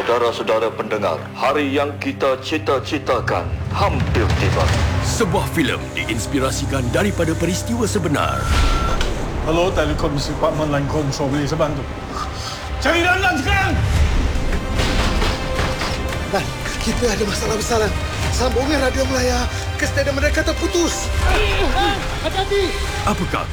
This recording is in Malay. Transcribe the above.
Saudara-saudara pendengar, hari yang kita cita-citakan hampir tiba. Sebuah filem diinspirasikan daripada peristiwa sebenar. Hello, Telekom Department Line Control, boleh saya bantu? Cari Lanlan sekarang! Dan kita ada masalah besar, Lan. Sambungan radio Melaya ke stadium mereka terputus. Apakah